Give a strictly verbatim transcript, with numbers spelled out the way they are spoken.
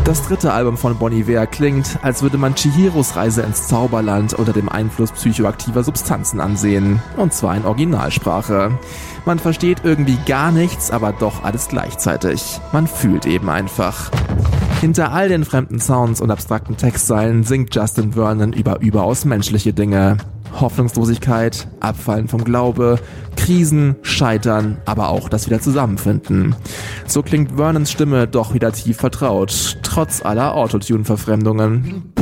Das dritte Album von Bon Iver klingt, als würde man Chihiros Reise ins Zauberland unter dem Einfluss psychoaktiver Substanzen ansehen. Und zwar in Originalsprache. Man versteht irgendwie gar nichts, aber doch alles gleichzeitig. Man fühlt eben einfach. Hinter all den fremden Sounds und abstrakten Textzeilen singt Justin Vernon über überaus menschliche Dinge. Hoffnungslosigkeit, Abfallen vom Glaube, Krisen, Scheitern, aber auch das Wiederzusammenfinden. So klingt Vernons Stimme doch wieder tief vertraut, trotz aller Autotune-Verfremdungen.